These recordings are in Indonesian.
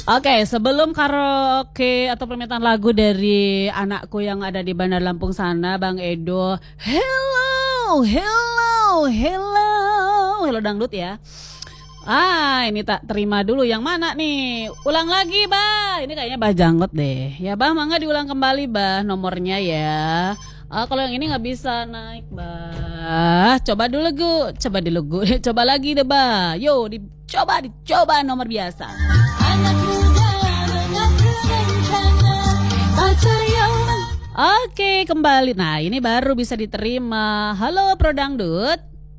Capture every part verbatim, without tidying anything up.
Oke, sebelum karaoke atau permintaan lagu dari anakku yang ada di Bandar Lampung sana, Bang Edo. Hello, hello, hello. Hello dangdut ya. Ah, ini tak terima dulu yang mana nih? Ulang lagi, Bah. Ini kayaknya Bah Janggot deh. Ya, Bah, mangga diulang kembali, Bah, nomornya ya. Ah, kalau yang ini nggak bisa naik, Bah. Coba dulu, Gu. Coba dulu, Gu. Coba lagi deh, Bah. Yo, dicoba, dicoba nomor biasa. Anak muda mengaku rencana pacar yang... Oke, kembali. Nah, ini baru bisa diterima. Halo, Pro Dangdut.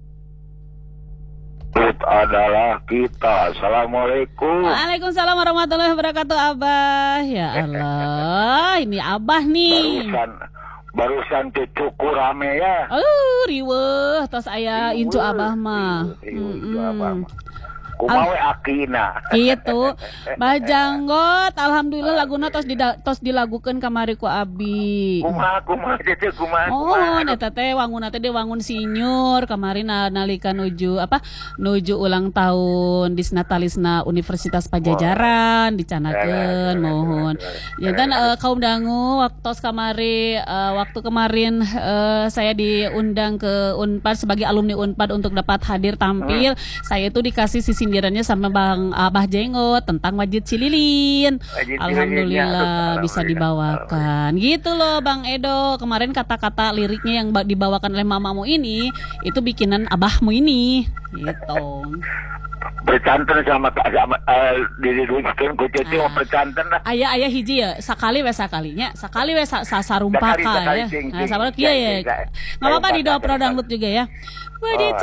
Adalah kita. Assalamualaikum. Waalaikumsalam warahmatullahi wabarakatuh, Abah. Ya Allah, ini Abah nih. Barusan, barusan cucuku rame ya. Oh, riweuh, tos aya incu Abah mah. Heeh. Kumawe akina. Gitu. Bah Janggot, alhamdulillah laguna tos dida, tos dilagukeun kamari ku abi. Kumaha kumaha teh kumaha. Oh, eta teh wangunna teh wangun sinyur kemarin nalika nuju apa? Nuju ulang tahun Disnatalisna Universitas Pajajaran dicanakeun mohon. Janten uh, kaum dangu waktu kamari uh, waktu kemarin uh, saya diundang ke Unpad sebagai alumni Unpad untuk dapat hadir tampil. Hmm. Saya itu dikasih sisi sindirannya sama Bang Abah Jenggot tentang Wajid Cililin. Wajid Alhamdulillah bisa dibawakan. Gitu loh Bang Edo. Kemarin kata-kata liriknya yang dibawakan oleh mamamu ini itu bikinan abahmu ini. Gitu. Bercanten sama sama uh, diri duitkeun ku cucu mah bercanten lah. Aya aya hiji ya sakali we sakalinya. Sakali we sasarumpaka ya. Nah, sabar kieu ya. Enggak apa-apa di doa Pro Dangdut juga ya. Wajid